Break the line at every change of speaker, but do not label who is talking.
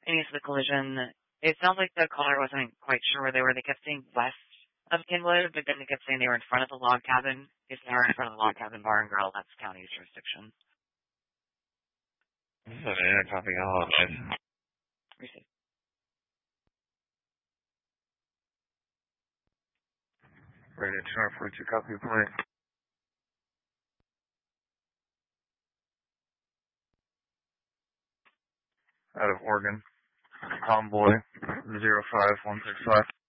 Any of the collision, it sounds like the caller wasn't quite sure where they were. They kept saying west of Kenwood, but then they kept saying they were in front of the log cabin. If they were in front of the log cabin bar and grill, that's county's jurisdiction.
This is an intercopy holidays.
Receive.
Radio 242 copy plate. Out of Oregon. Convoy 05165.